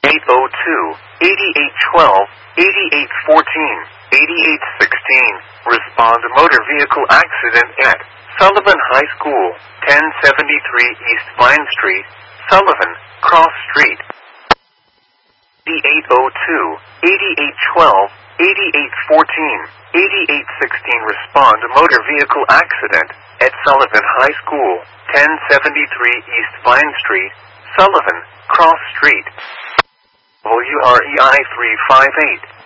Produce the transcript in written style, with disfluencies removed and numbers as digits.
8802, 8812, 8814, 8816. Respond to motor vehicle accident at Sullivan High School, 1073 East Vine Street, Sullivan, Cross Street. 8802, 8812, 8814, 8816. Respond to motor vehicle accident at Sullivan High School, 1073 East Vine Street, Sullivan, Cross Street. WREI 358.